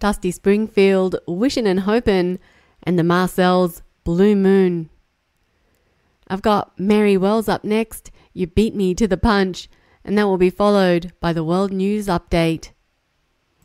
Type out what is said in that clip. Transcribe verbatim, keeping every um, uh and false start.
Dusty Springfield, Wishin' and Hopin', and the Marcells, Blue Moon. I've got Mary Wells up next, You Beat Me to the Punch, and that will be followed by the World News Update.